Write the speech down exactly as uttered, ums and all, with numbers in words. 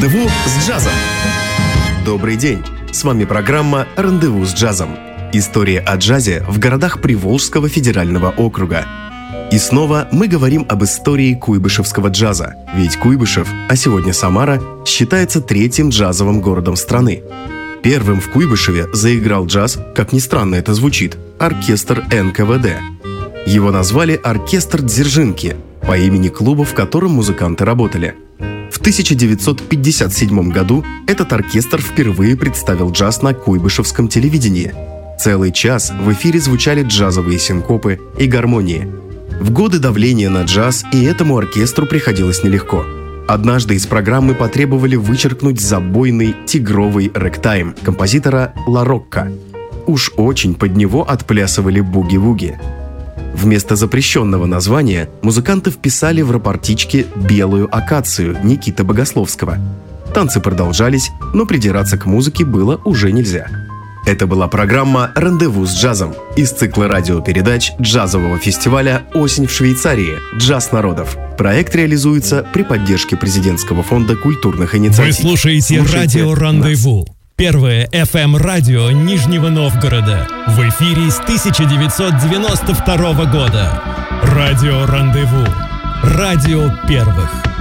Рандеву с джазом. Добрый день! С вами программа «Рандеву с джазом». История о джазе в городах Приволжского федерального округа. И снова мы говорим об истории куйбышевского джаза. Ведь Куйбышев, а сегодня Самара, считается третьим джазовым городом страны. Первым в Куйбышеве заиграл джаз, как ни странно это звучит, оркестр эн ка вэ дэ. Его назвали «Оркестр Дзержинки» по имени клуба, в котором музыканты работали. В тысяча девятьсот пятьдесят седьмом году этот оркестр впервые представил джаз на куйбышевском телевидении. Целый час в эфире звучали джазовые синкопы и гармонии. В годы давления на джаз и этому оркестру приходилось нелегко. Однажды из программы потребовали вычеркнуть забойный тигровый рэгтайм композитора Ла Рокка. Уж очень под него отплясывали буги-вуги. Вместо запрещенного названия музыканты вписали в рапортичке «Белую акацию» Никиты Богословского. Танцы продолжались, но придираться к музыке было уже нельзя. Это была программа «Рандеву с джазом» из цикла радиопередач джазового фестиваля «Осень в Швейцарии. Джаз народов». Проект реализуется при поддержке президентского фонда культурных инициатив. Вы слушаете, слушаете радио «Рандеву». Первое эф эм-радио Нижнего Новгорода. В эфире с тысяча девятьсот девяносто второго года. Радио «Рандеву». Радио первых.